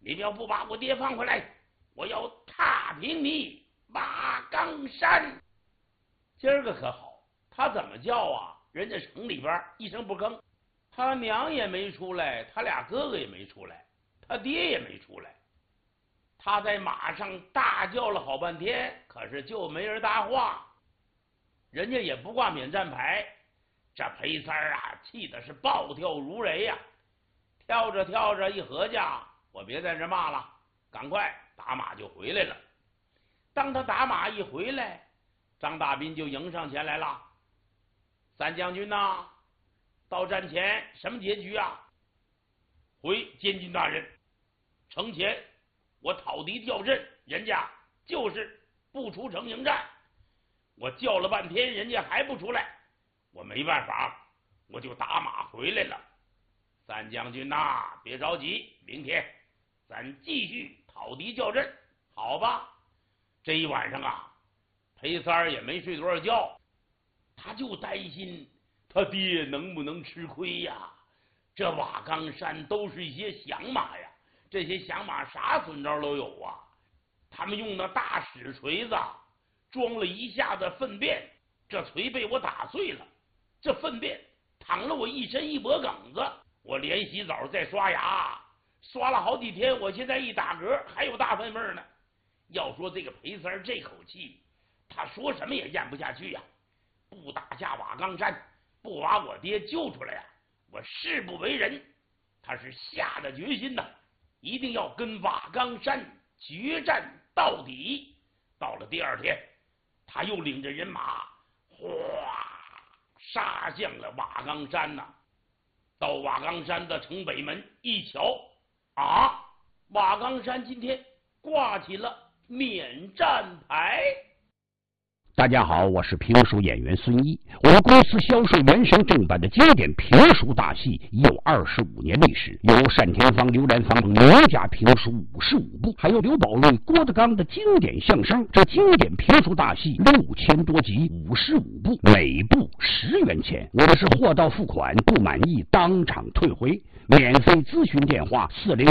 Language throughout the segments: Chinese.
你要不把我爹放回来，我要踏平你瓦岗山。今儿个可好，他怎么叫啊？人家城里边一声不吭，他娘也没出来，他俩哥哥也没出来，他爹也没出来。他在马上大叫了好半天，可是就没人搭话，人家也不挂免战牌。这裴三儿啊，气的是暴跳如雷呀！跳着跳着一合计，我别在这骂了，赶快打马就回来了。当他打马一回来，张大斌就迎上前来了。三将军呐，到战前什么结局啊？回监军大人，城前我讨敌叫阵，人家就是不出城迎战，我叫了半天，人家还不出来，我没办法，我就打马回来了。三将军呐，别着急，明天咱继续讨敌叫阵，好吧？这一晚上啊，裴三儿也没睡多少觉，他就担心他爹能不能吃亏呀。这瓦岗山都是一些响马呀，这些响马啥损招都有啊。他们用那大石锤子装了一下子粪便，这锤被我打碎了，这粪便淌了我一身一脖梗子，我连洗澡再刷牙，刷了好几天，我现在一打嗝还有大粪味呢。要说这个裴三儿这口气，他说什么也咽不下去呀。不打下瓦岗山，不把我爹救出来呀，我誓不为人。他是下了决心的，一定要跟瓦岗山决战到底。到了第二天，他又领着人马哗杀向了瓦岗山呐。到瓦岗山的城北门一瞧啊，瓦岗山今天挂起了免战牌。 大家好，我是评书演员孙一。我们公司销售原声正版的经典评书大戏已有25年历史，有单田芳、刘兰芳名家评书55部，还有刘宝瑞、郭德纲的经典相声。这经典评书大戏6000多集，55部，每部10元钱。我们是货到付款，不满意当场退回。免费咨询电话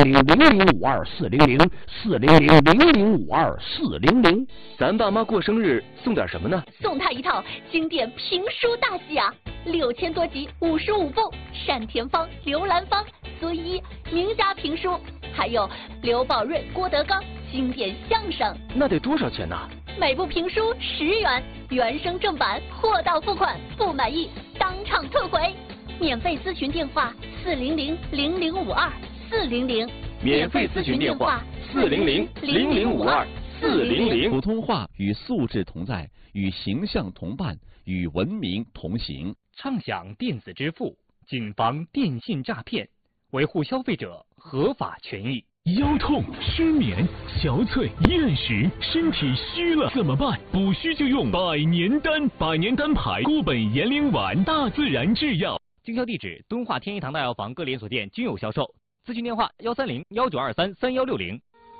400-0052-400，400-0052-400。 咱爸妈过生日送点什么呢？ 送他一套经典评书大戏啊，6000多集55部，单田芳、刘兰芳、孙一名家评书，还有刘宝瑞、郭德纲经典相声。 那得多少钱呢？ 每部评书10元，原声正版，货到付款，不满意当场退回。免费咨询电话400-0052-400， 免费咨询电话400-0052-400。 普通话与素质同在，与形象同伴，与文明同行。 畅享电子支付，谨防电信诈骗，维护消费者合法权益。 腰痛、失眠、小腿、厌食，身体虚了怎么办？补虚就用百年丹，百年丹牌固本延龄丸，大自然制药。 经销地址：敦化天一堂大药房各连锁店均有销售。咨询电话130-1923-3160。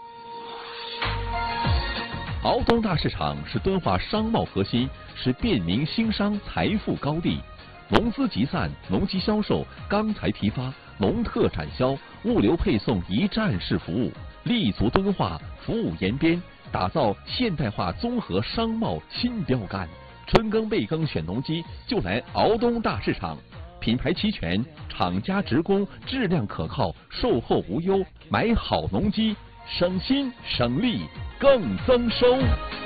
敖东大市场是敦化商贸核心，是便民兴商财富高地。农资集散、农机销售、钢材批发、农特产销、物流配送一站式服务，立足敦化，服务延边，打造现代化综合商贸新标杆。春耕备耕选农机就来敖东大市场，品牌齐全，厂家直供，质量可靠，售后无忧，买好农机省心省力更增收。